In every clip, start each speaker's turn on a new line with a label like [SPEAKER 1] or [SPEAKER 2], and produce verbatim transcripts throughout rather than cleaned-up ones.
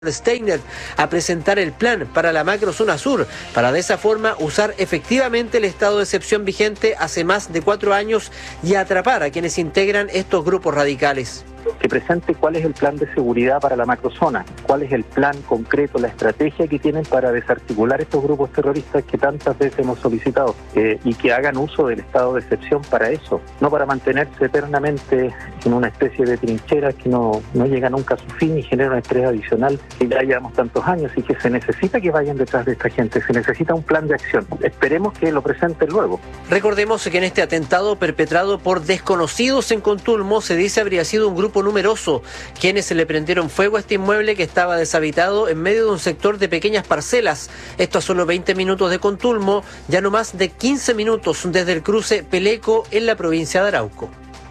[SPEAKER 1] Steiner a presentar el plan para la macrozona sur, para de esa forma usar efectivamente el estado de excepción vigente hace más de cuatro años y atrapar a quienes integran estos grupos radicales.
[SPEAKER 2] Que presente cuál es el plan de seguridad para la macrozona, cuál es el plan concreto, la estrategia que tienen para desarticular estos grupos terroristas que tantas veces hemos solicitado, eh, y que hagan uso del estado de excepción para eso, no para mantenerse eternamente en una especie de trinchera que no, no llega nunca a su fin y genera un estrés adicional que ya llevamos tantos años y que se necesita que vayan detrás de esta gente, se necesita un plan de acción. Esperemos que lo presenten luego.
[SPEAKER 1] Recordemos que en este atentado perpetrado por desconocidos en Contulmo se dice habría sido un grupo numeroso quienes se le prendieron fuego a este inmueble que estaba deshabitado en medio de un sector de pequeñas parcelas. Esto a solo veinte minutos de Contulmo, ya no más de quince minutos desde el cruce Peleco en la provincia de Arauco.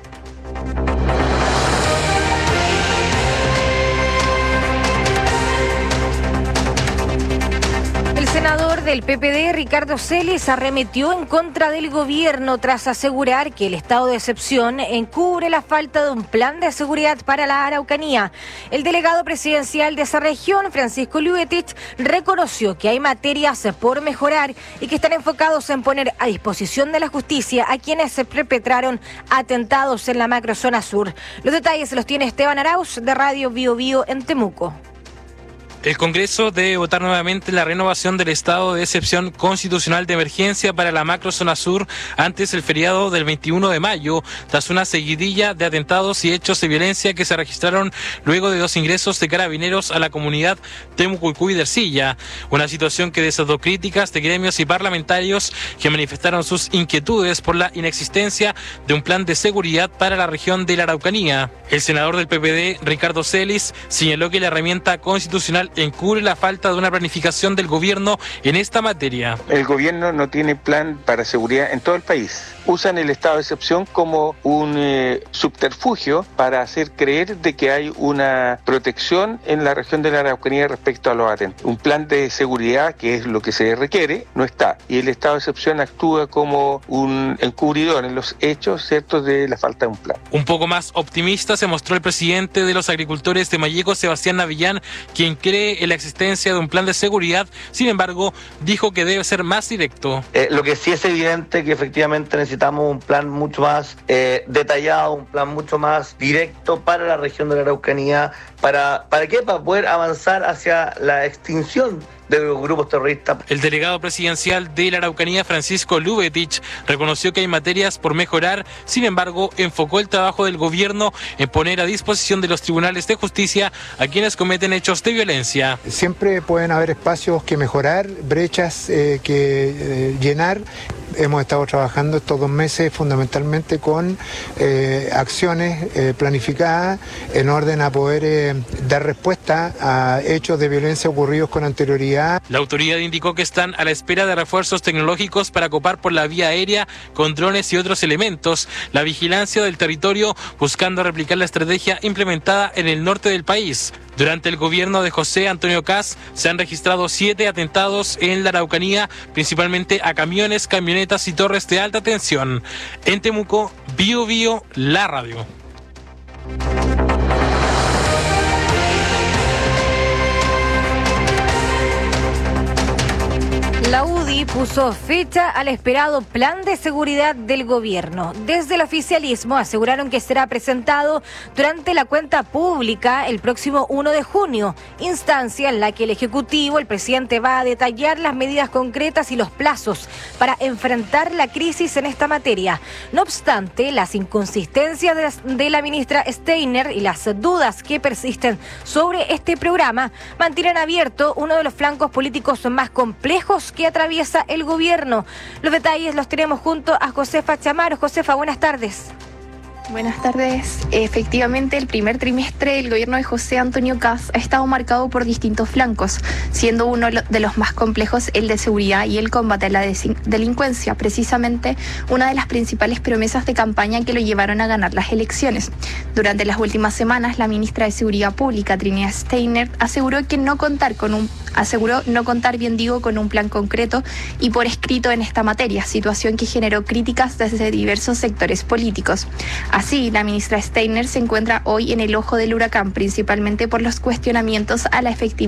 [SPEAKER 3] El senador del P P D, Ricardo Celis, arremetió en contra del gobierno tras asegurar que el estado de excepción encubre la falta de un plan de seguridad para la Araucanía. El delegado presidencial de esa región, Francisco Lubetich, reconoció que hay materias por mejorar y que están enfocados en poner a disposición de la justicia a quienes se perpetraron atentados en la macrozona sur. Los detalles los tiene Esteban Arauz de Radio Bio Bio en Temuco.
[SPEAKER 4] El Congreso debe votar nuevamente la renovación del estado de excepción constitucional de emergencia para la macrozona sur antes del feriado del veintiuno de mayo, tras una seguidilla de atentados y hechos de violencia que se registraron luego de dos ingresos de carabineros a la comunidad Temucuicui de Ercilla, una situación que desató críticas de gremios y parlamentarios que manifestaron sus inquietudes por la inexistencia de un plan de seguridad para la región de la Araucanía. El senador del P P D, Ricardo Celis, señaló que la herramienta constitucional encubre la falta de una planificación del gobierno en esta materia.
[SPEAKER 5] El gobierno no tiene plan para seguridad en todo el país. Usan el estado de excepción como un eh, subterfugio para hacer creer de que hay una protección en la región de la Araucanía respecto a los atentados. Un plan de seguridad, que es lo que se requiere, no está. Y el estado de excepción actúa como un encubridor en los hechos, ¿cierto?, de la falta de un plan.
[SPEAKER 4] Un poco más optimista se mostró el presidente de los agricultores de Malleco, Sebastián Navillán, quien cree en la existencia de un plan de seguridad. Sin embargo, dijo que debe ser más directo.
[SPEAKER 6] Eh, lo que sí es evidente que efectivamente necesitamos un plan mucho más eh, detallado, un plan mucho más directo para la región de la Araucanía. ¿Para, para qué? Para poder avanzar hacia la extinción de los grupos terroristas.
[SPEAKER 4] El delegado presidencial de la Araucanía, Francisco Lubetich, reconoció que hay materias por mejorar. Sin embargo, enfocó el trabajo del gobierno en poner a disposición de los tribunales de justicia a quienes cometen hechos de violencia.
[SPEAKER 7] Siempre pueden haber espacios que mejorar, brechas eh, que eh, llenar. Hemos estado trabajando estos dos meses fundamentalmente con eh, acciones eh, planificadas en orden a poder eh, dar respuesta a hechos de violencia ocurridos con anterioridad.
[SPEAKER 4] La autoridad indicó que están a la espera de refuerzos tecnológicos para copar por la vía aérea con drones y otros elementos la vigilancia del territorio, buscando replicar la estrategia implementada en el norte del país. Durante el gobierno de José Antonio Kast se han registrado siete atentados en la Araucanía, principalmente a camiones, camionetas y torres de alta tensión. En Temuco, Bio Bio, la radio.
[SPEAKER 3] La U D I puso fecha al esperado plan de seguridad del gobierno. Desde el oficialismo aseguraron que será presentado durante la cuenta pública el próximo uno de junio, instancia en la que el Ejecutivo, el presidente, va a detallar las medidas concretas y los plazos para enfrentar la crisis en esta materia. No obstante, las inconsistencias de, de la ministra Steiner y las dudas que persisten sobre este programa mantienen abierto uno de los flancos políticos más complejos que atraviesa el gobierno. Los detalles los tenemos junto a Josefa Chamaro. Josefa, buenas tardes.
[SPEAKER 8] Buenas tardes. Efectivamente, el primer trimestre del gobierno de José Antonio Kast ha estado marcado por distintos flancos, siendo uno de los más complejos el de seguridad y el combate a la delincuencia, precisamente una de las principales promesas de campaña que lo llevaron a ganar las elecciones. Durante las últimas semanas, la ministra de Seguridad Pública, Trinidad Steiner, aseguró que no contar con un Aseguró no contar, bien digo, con un plan concreto y por escrito en esta materia, situación que generó críticas desde diversos sectores políticos. Así, la ministra Steiner se encuentra hoy en el ojo del huracán, principalmente por los cuestionamientos a la efectividad